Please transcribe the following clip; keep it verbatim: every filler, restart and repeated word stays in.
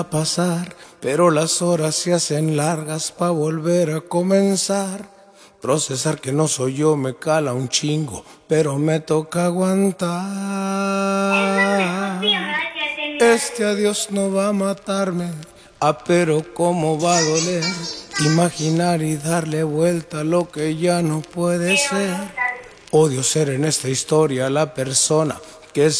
pasar, pero las horas se hacen largas pa' volver a comenzar. Procesar que no soy yo me cala un chingo, pero me toca aguantar. Este adiós no va a matarme, ah, pero cómo va a doler. Imaginar y darle vuelta a lo que ya no puede ser. Odio ser en esta historia la persona